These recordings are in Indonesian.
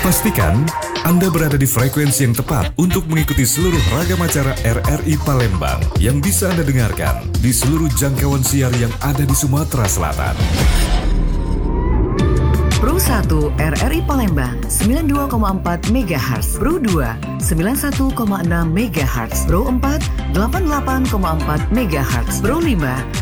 Pastikan Anda berada di frekuensi yang tepat untuk mengikuti seluruh ragam acara RRI Palembang yang bisa Anda dengarkan di seluruh jangkauan siar yang ada di Sumatera Selatan. Pro 1 RRI Palembang 92,4 MHz, Pro 2 91,6 MHz, Pro 4 88,4 MHz, Pro 5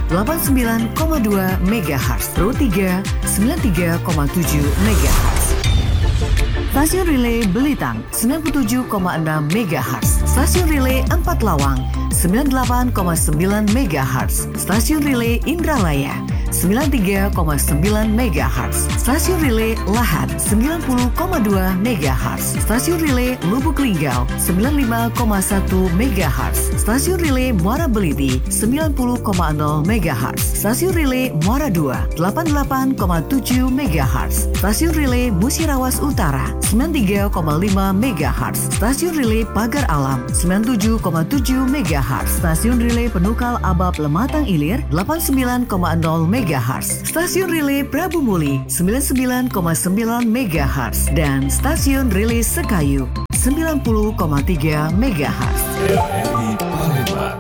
89,2 MHz, Pro 3 93,7 MHz. Stasiun Relay Belitang 97,6 MHz, Stasiun Relay 4 Lawang 98,9 MHz, Stasiun Relay Indralaya 93,9 MHz, Stasiun Relay Lahat 90,2 MHz, Stasiun Relay Lubuk Linggau 95,1 MHz, Stasiun Relay Muara Beliti 90,0 MHz, Stasiun Relay Muara 2 88,7 MHz, Stasiun Relay Musirawas Utara 93,5 MHz, Stasiun Relay Pagar Alam 97,7 MHz, Stasiun Relay Penukal Abab Lematang Ilir 89,0 MHz, Stasiun Relay Prabu Muli 99,9 MHz, dan Stasiun Relay Sekayu 90,3 MHz. RRI Palembang.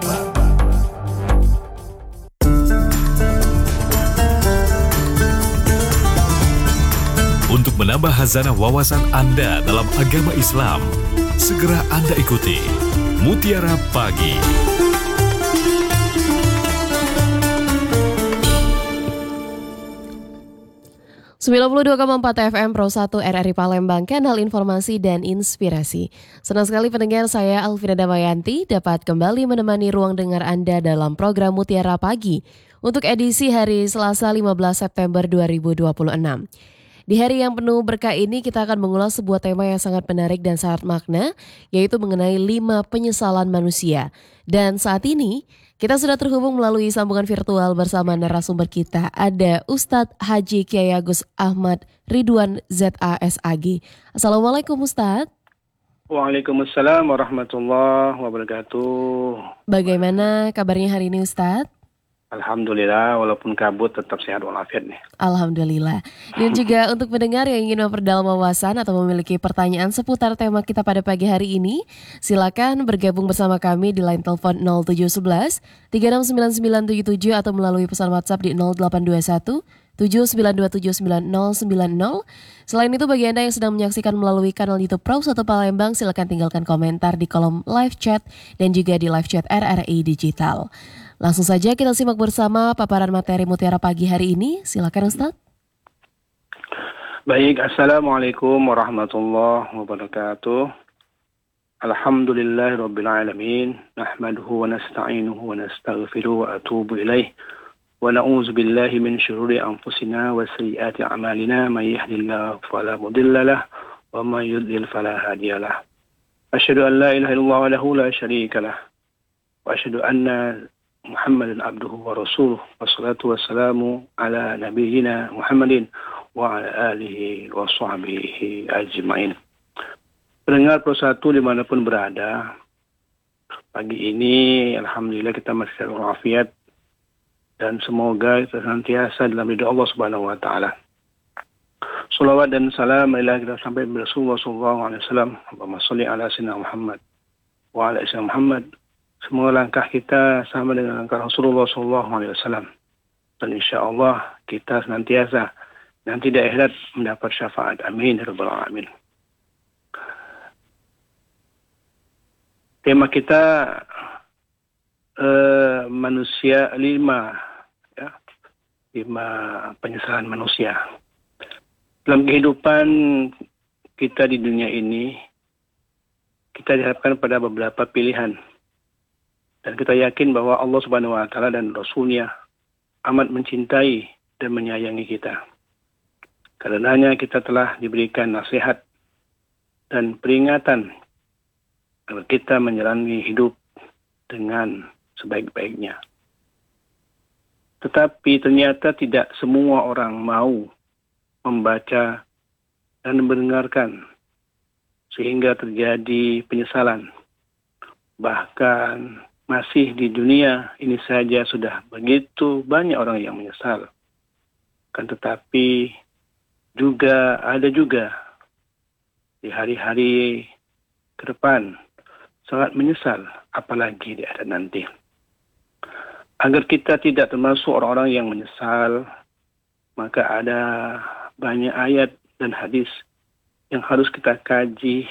Untuk menambah khazanah wawasan Anda dalam agama Islam, segera Anda ikuti Mutiara Pagi. (92,4 FM) Pro 1 RRI Palembang, kanal informasi dan inspirasi. Senang sekali pendengar, saya Alvira Damayanti dapat kembali menemani ruang dengar Anda dalam program Mutiara Pagi untuk edisi hari Selasa 15 September 2026. Di hari yang penuh berkah ini kita akan mengulas sebuah tema yang sangat menarik dan syarat makna, yaitu mengenai 5 penyesalan manusia. Dan saat ini kita sudah terhubung melalui sambungan virtual bersama narasumber kita. Ada Ustadz Haji Kiai Agus Ahmad Ridwan ZASAG. Assalamualaikum Ustadz. Waalaikumsalam warahmatullahi wabarakatuh. Bagaimana kabarnya hari ini Ustadz? Alhamdulillah, walaupun kabut tetap sehat walafiat nih. Alhamdulillah. Dan juga untuk pendengar yang ingin memperdalam wawasan atau memiliki pertanyaan seputar tema kita pada pagi hari ini, silakan bergabung bersama kami di line telepon 0711 369977 atau melalui pesan WhatsApp di 0821 79279090. Selain itu, bagi Anda yang sedang menyaksikan melalui kanal YouTube Pro 1 Palembang, silakan tinggalkan komentar di kolom live chat dan juga di live chat RRI Digital. Langsung saja kita simak bersama paparan materi Mutiara Pagi hari ini. Silakan Ustaz. Baik, Assalamualaikum warahmatullahi wabarakatuh. Alhamdulillahirabbil alamin, nahmaduhu wa nasta'inuhu wa nastaghfiruhu wa atubu ilaih. Wa na'udzu billahi min syururi anfusina wa sayyiati a'malina, may yahdihillahu fala mudilla lahu wa may yudlil fala hadiyalah. Asyhadu an la ilaha illallah wahdahu la syarika lah. Wa asyhadu anna Muhammadan abduhu wa rasuluh, wassalatu wassalamu ala nabiyyina Muhammadin wa ala alihi wa sahbihi ajma'in. Pendengar Pro 1 dimanapun berada, pagi ini alhamdulillah kita masih sehat walafiat dan semoga kita senantiasa dalam ridha Allah Subhanahu wa taala. Shalawat dan salam marilah kita sampai kepada Rasulullah sallallahu alaihi wasallam. Allahumma shalli ala sayyidina Muhammad wa ala sayyidina Muhammad. Semoga langkah kita sama dengan langkah Rasulullah SAW. Dan insya Allah kita senantiasa nanti di akhirat mendapat syafaat. Amin. Ya Rabbal Alamin. Tema kita manusia 5. Ya, 5 penyesalan manusia. Dalam kehidupan kita di dunia ini, kita dihadapkan pada beberapa pilihan. Dan kita yakin bahwa Allah Subhanahu wa taala dan Rasul-Nya amat mencintai dan menyayangi kita. Karenanya kita telah diberikan nasihat dan peringatan agar kita menjalani hidup dengan sebaik-baiknya. Tetapi ternyata tidak semua orang mau membaca dan mendengarkan, sehingga terjadi penyesalan. Bahkan masih di dunia ini saja sudah begitu banyak orang yang menyesal. Kan tetapi ada juga di hari-hari ke depan, sangat menyesal, apalagi di akhirat nanti. Agar kita tidak termasuk orang-orang yang menyesal, maka ada banyak ayat dan hadis yang harus kita kaji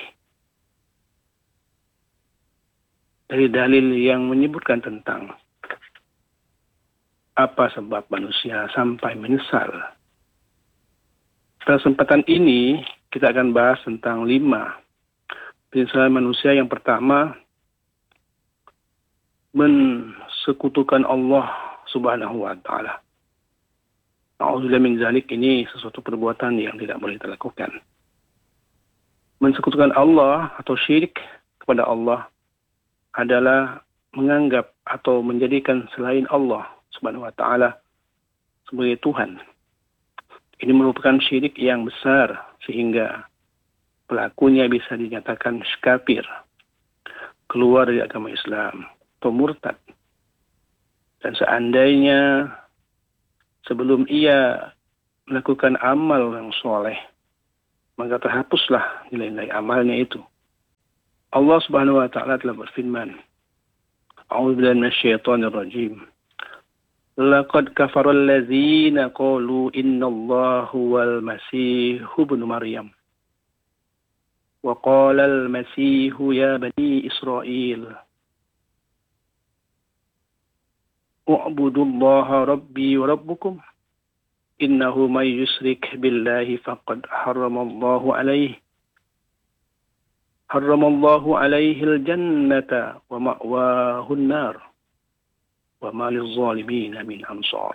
dari dalil yang menyebutkan tentang apa sebab manusia sampai menyesal. Pada kesempatan ini kita akan bahas tentang 5 penyesalan manusia. Yang pertama, mensekutukan Allah Subhanahu wa taala. A'udzubillah min zalik, ini sesuatu perbuatan yang tidak boleh kita lakukan. Mensekutukan Allah atau syirik kepada Allah adalah menganggap atau menjadikan selain Allah Subhanahu wa taala sebagai Tuhan. Ini merupakan syirik yang besar sehingga pelakunya bisa dinyatakan kafir, keluar dari agama Islam atau murtad. Dan seandainya sebelum ia melakukan amal yang soleh, maka terhapuslah nilai-nilai amalnya itu. Allah Subhanahu wa taala telah berfirman, A'udzubillahi minasyaitonir rajim. Laqad kafaral ladzina qalu innallaha huwal masihu ibnu Maryam. Wa qala al-masihu ya bani Israil U'budullaha rabbi wa rabbukum innahu may yusyrik billahi faqad harramallahu alaihi al-jannata wa ma'wahu an-nar wa ma liz-zalimin min ansar.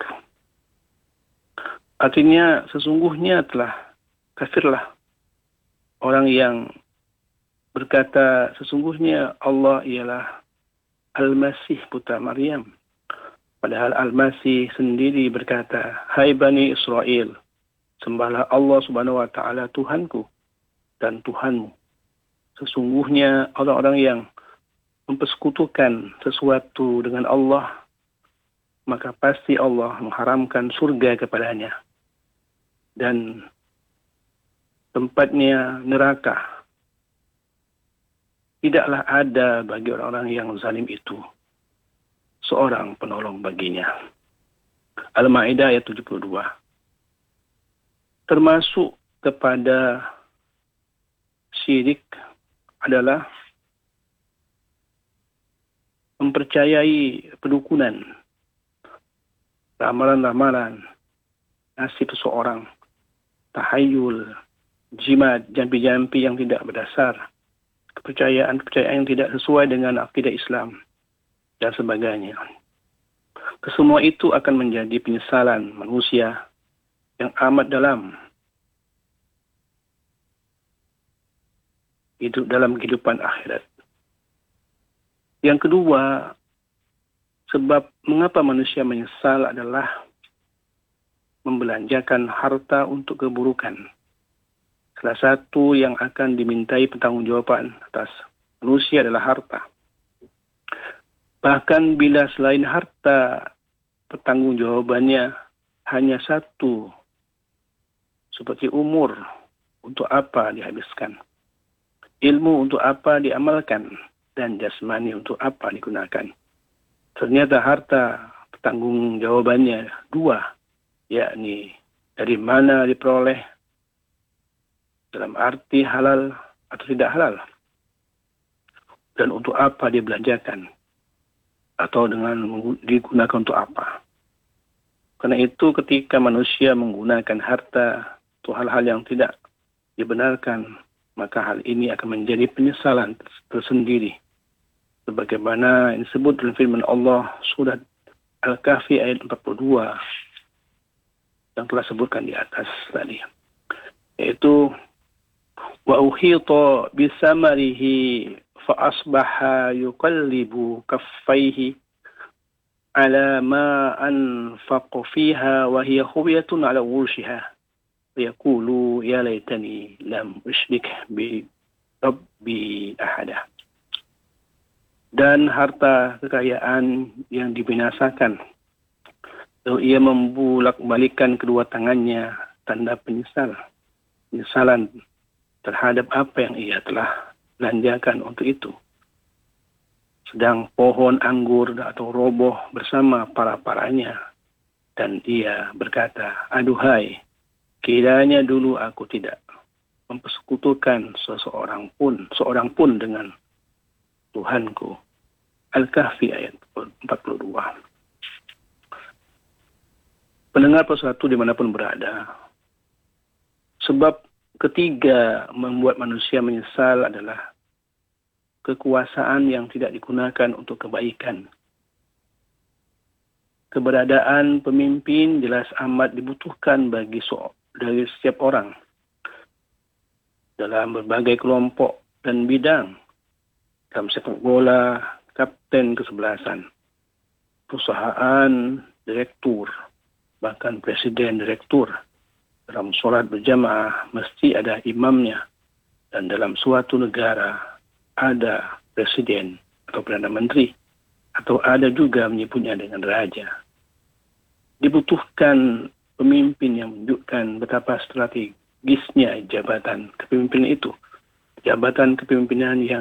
Artinya sesungguhnya telah kafirlah orang yang berkata sesungguhnya Allah ialah Al-Masih putra Maryam. Padahal Al-Masih sendiri berkata, hai Bani Israel, sembahlah Allah Subhanahu wa taala Tuhanku dan Tuhanmu. Sesungguhnya orang-orang yang mempersekutukan sesuatu dengan Allah, maka pasti Allah mengharamkan surga kepadanya. Dan tempatnya neraka. Tidaklah ada bagi orang-orang yang zalim itu seorang penolong baginya. Al-Maidah ayat 72. Termasuk kepada syirik adalah mempercayai pedukunan, ramalan-ramalan, nasib seseorang, tahayul, jimat, jampi-jampi yang tidak berdasar, kepercayaan-kepercayaan yang tidak sesuai dengan akidah Islam, dan sebagainya. Kesemua itu akan menjadi penyesalan manusia yang amat dalam dalam kehidupan akhirat. Yang kedua, sebab mengapa manusia menyesal adalah membelanjakan harta untuk keburukan. Salah satu yang akan dimintai pertanggungjawaban atas manusia adalah harta. Bahkan bila selain harta, pertanggungjawabannya hanya satu, seperti umur, untuk apa dihabiskan, ilmu untuk apa diamalkan, dan jasmani untuk apa digunakan. Ternyata harta pertanggungjawabannya 2, yakni dari mana diperoleh, dalam arti halal atau tidak halal, dan untuk apa dibelanjakan, atau dengan digunakan untuk apa. Karena itu ketika manusia menggunakan harta untuk hal-hal yang tidak dibenarkan, maka hal ini akan menjadi penyesalan tersendiri. Sebagaimana yang disebut dalam firman Allah surat Al-Kahfi ayat 42 yang telah sebutkan di atas tadi. Yaitu wa uhita bisamarihi fa asbaha yuqallibu kaffaihi ala ma anfaqa fiha wa hiya khawiyatun ala urshiha yaqulu ya laitani lam usyrik bi rabbi ahada. Dan harta kekayaan yang dibinasakan, lalu ia membulak-balikan kedua tangannya, tanda penyesalan terhadap apa yang ia telah belanjakan untuk itu. Sedang pohon anggur atau roboh bersama para-paranya, dan ia berkata, aduhai, kiranya dulu aku tidak mempersekutukan seorang pun dengan Tuhanku. Al-Kahfi ayat 42. Pendengar persatu dimanapun berada, sebab ketiga membuat manusia menyesal adalah kekuasaan yang tidak digunakan untuk kebaikan. Keberadaan pemimpin jelas amat dibutuhkan dari setiap orang dalam berbagai kelompok dan bidang. Dalam sepak bola, kapten kesebelasan, perusahaan, direktur, bahkan presiden direktur. Dalam solat berjamaah mesti ada imamnya, dan dalam suatu negara ada presiden atau perdana menteri, atau ada juga menyebutnya dengan raja. Dibutuhkan pemimpin yang menunjukkan betapa strategisnya jabatan kepemimpinan itu. Jabatan kepemimpinan yang